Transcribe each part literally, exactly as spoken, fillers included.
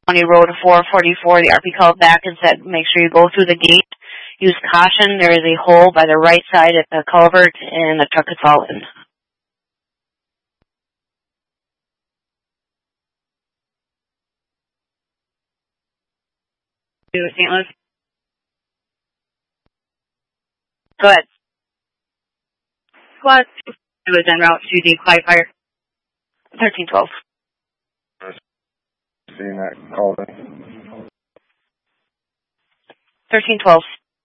County Road four forty-four, the R P called back and said, make sure you go through the gate. Use caution. There is a hole by the right side at the culvert, and the truck has fallen. To Saint Louis. Go ahead. Squad it was en route to the Clyde Fire. thirteen twelve. Seeing that called in. thirteen twelve.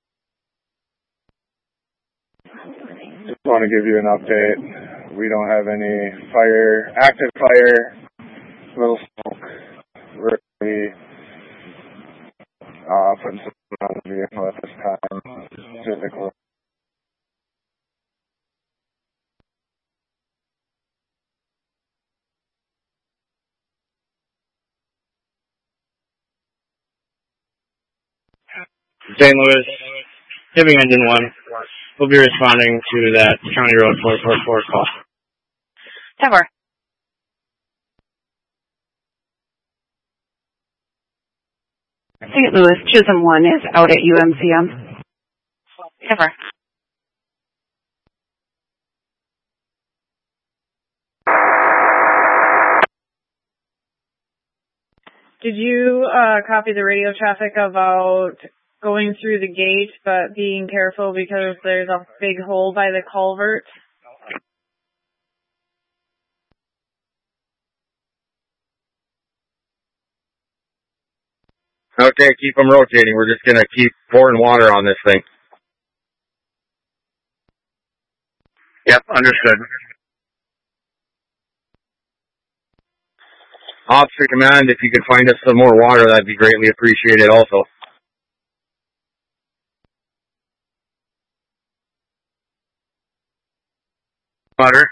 Just want to give you an update. We don't have any fire, active fire, little smoke. We're really, uh, putting something on the vehicle at this time. Physically. Saint Louis, Hibbing Engine one. We'll be responding to that County Road four forty-four call. ten four. Saint Louis, Chisholm one is out at U M C M. ten four. Did you uh, copy the radio traffic about going through the gate, but being careful because there's a big hole by the culvert? Okay, keep them rotating. We're just going to keep pouring water on this thing. Yep, understood. Officer Command, if you could find us some more water, that'd be greatly appreciated also. Water.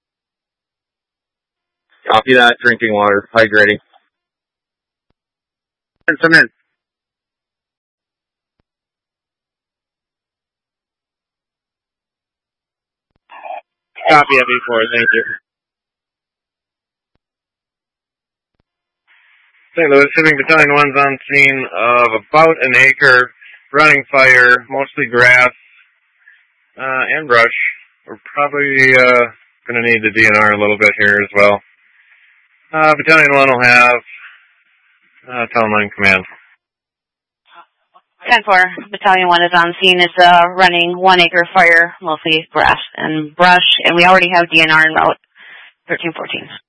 Copy that, drinking water, hydrating. Send some in. Copy F E four, thank you. Saint Louis, Hibbing Battalion one's on scene of about an acre, running fire, mostly grass, uh, and brush. We're probably, uh, gonna need to D N R a little bit here as well. Uh, Battalion one will have, uh, teleline command. ten four. Battalion one is on scene. It's, uh, running one acre fire, mostly grass and brush, and we already have D N R en route. thirteen fourteen.